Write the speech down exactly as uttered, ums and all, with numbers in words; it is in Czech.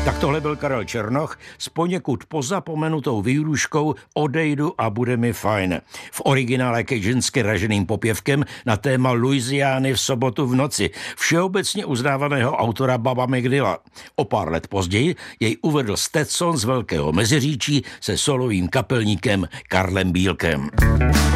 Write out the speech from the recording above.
Tak tohle byl Karel Černoch s poněkud pozapomenutou výhruškou Odejdu a bude mi fajn. V originále kejžensky raženým popěvkem na téma Louisiany v sobotu v noci všeobecně uznávaného autora Baba McDilla. O pár let později jej uvedl Stetson z Velkého Meziříčí se solovým kapelníkem Karlem Bílkem.